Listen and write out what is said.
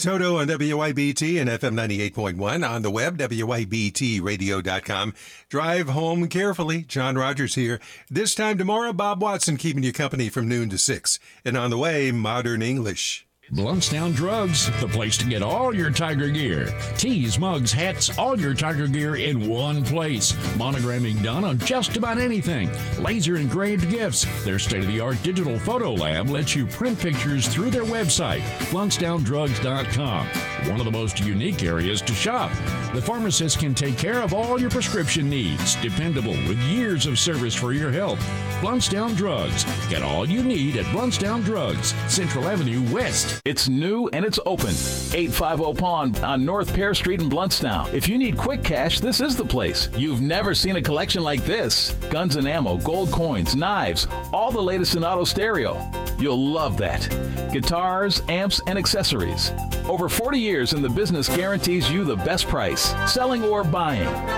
Toto on WYBT and FM 98.1. On the web, WYBTradio.com. Drive home carefully. John Rogers here. This time tomorrow, Bob Watson keeping you company from noon to 6. And on the way, Modern English. Bluntstown Drugs, the place to get all your Tiger gear. Tees, mugs, hats, all your Tiger gear in one place. Monogramming done on just about anything. Laser engraved gifts. Their state-of-the-art digital photo lab lets you print pictures through their website, BluntstownDrugs.com. One of the most unique areas to shop. The pharmacist can take care of all your prescription needs. Dependable with years of service for your health. Bluntstown Drugs. Get all you need at Bluntstown Drugs, Central Avenue West. It's new and it's open. 850 Pawn on North Pear Street in Bluntstown. If you need quick cash, this is the place. You've never seen a collection like this. Guns and ammo, gold coins, knives, all the latest in auto stereo. You'll love that. Guitars, amps, and accessories. Over 40 years in the business guarantees you the best price, selling or buying.